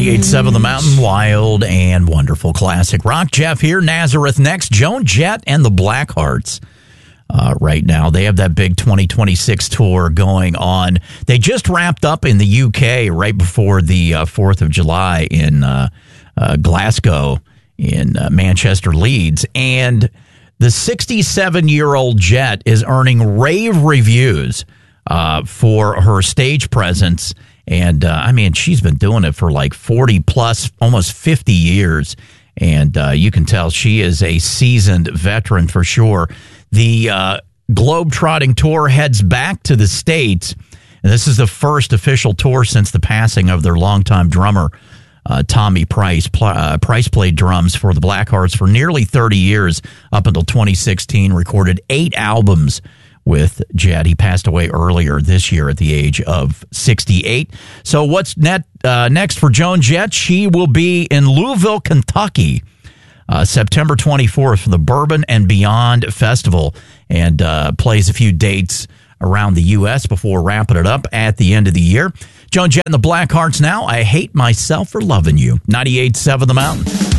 98.7 The Mountain, wild and wonderful classic rock. Jeff here, Nazareth next. Joan Jett and the Blackhearts. Right now, they have that big 2026 tour going on. They just wrapped up in the UK right before the 4th of July in Glasgow, in Manchester, Leeds. And the 67-year-old Jett is earning rave reviews for her stage presence. And, she's been doing it for like 40 plus, almost 50 years. And you can tell she is a seasoned veteran for sure. The Globetrotting Tour heads back to the States. And this is the first official tour since the passing of their longtime drummer, Tommy Price. Price played drums for the Blackhearts for nearly 30 years up until 2016, recorded 8 albums with Jett. He passed away earlier this year at the age of 68. So what's next for Joan Jett? She will be in Louisville, Kentucky, September 24th for the Bourbon and Beyond Festival, and plays a few dates around the U.S. before wrapping it up at the end of the year. Joan Jett and the Blackhearts now. I Hate Myself for Loving You. 98.7 The Mountain.